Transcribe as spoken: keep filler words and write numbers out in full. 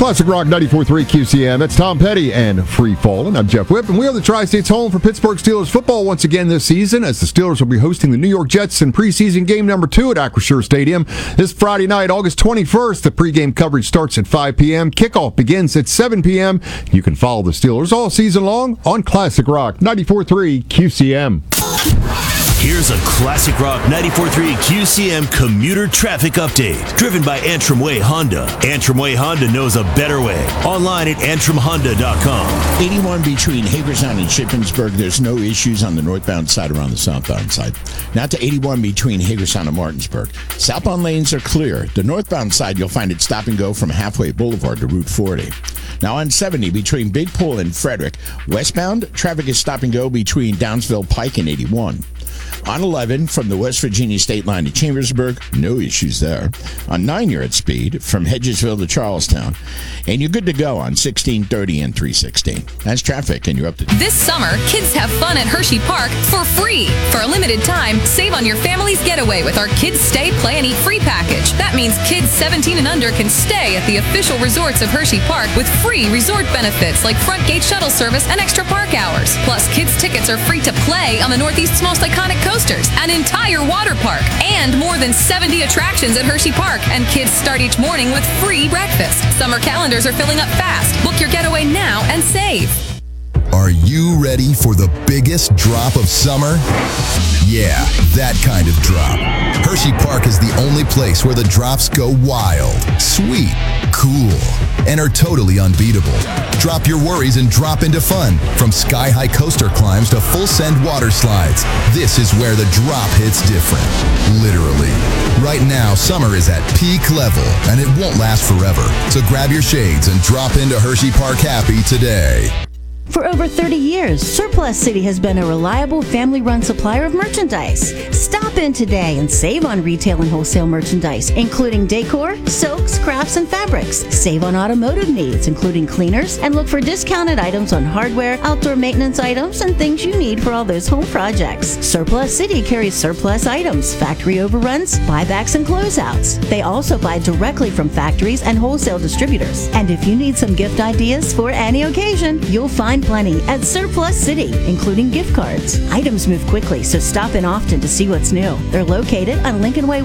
Classic Rock ninety-four point three Q C M. That's Tom Petty and Free Fallin'. I'm Jeff Whip, and we are the Tri-State's home for Pittsburgh Steelers football once again this season, as the Steelers will be hosting the New York Jets in preseason game number two at Acrisure Stadium this Friday night, August twenty-first. The pregame coverage starts at five p.m. Kickoff begins at seven p.m. You can follow the Steelers all season long on Classic Rock ninety-four point three Q C M. Here's a Classic Rock ninety-four point three Q C M commuter traffic update, driven by Antrim Way Honda. Antrim Way Honda knows a better way. Online at antrim honda dot com. eighty-one between Hagerstown and Shippensburg. There's no issues on the northbound side or on the southbound side. Now to eighty-one between Hagerstown and Martinsburg. Southbound lanes are clear. The northbound side, you'll find it stop and go from Halfway Boulevard to Route forty. Now on seventy between Big Pool and Frederick. Westbound, traffic is stop and go between Downsville Pike and eighty-one. On eleven, from the West Virginia state line to Chambersburg, no issues there. On nine, you're at speed, from Hedgesville to Charlestown. And you're good to go on sixteen thirty and three sixteen. That's traffic, and you're up to... This summer, kids have fun at Hershey Park for free. For a limited time, save on your family's getaway with our Kids Stay, Play, and Eat free package. That means kids seventeen and under can stay at the official resorts of Hershey Park with free resort benefits like front gate shuttle service and extra park hours. Plus, kids' tickets are free to play on the Northeast's most iconic coasters, an entire water park, and more than seventy attractions at Hershey Park. And kids start each morning with free breakfast. Summer calendars are filling up fast. Book your getaway now and save. Are you ready for the biggest drop of summer? Yeah, that kind of drop. Hershey Park is the only place where the drops go wild, sweet, cool, and are totally unbeatable. Drop your worries and drop into fun. From sky-high coaster climbs to full-send water slides, this is where the drop hits different. Literally. Right now, summer is at peak level, and it won't last forever. So grab your shades and drop into Hershey Park happy today. For over thirty years, Surplus City has been a reliable family-run supplier of merchandise. Stop in today and save on retail and wholesale merchandise, including decor, silks, crafts, and fabrics. Save on automotive needs, including cleaners, and look for discounted items on hardware, outdoor maintenance items, and things you need for all those home projects. Surplus City carries surplus items, factory overruns, buybacks, and closeouts. They also buy directly from factories and wholesale distributors. And if you need some gift ideas for any occasion, you'll find plenty at Surplus City, including gift cards. Items move quickly, so stop in often to see what's new. They're located on Lincoln Way